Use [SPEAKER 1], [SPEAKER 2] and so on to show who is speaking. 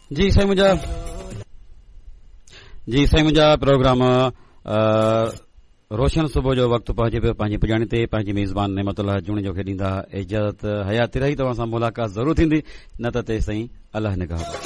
[SPEAKER 1] जी साईं मुंहिंजा प्रोग्राम रोशन सुबुह जो वक़्तु पहुचे पियो पंहिंजी पुॼाणी ते पंहिंजी मेज़बान नेमतुल्लाह जूणी जो खे ॾींदा इजाज़त। हयाती रही तव्हां सां मुलाक़ात ज़रूर थींदी, न त तेसिताईं अलाह निगाह।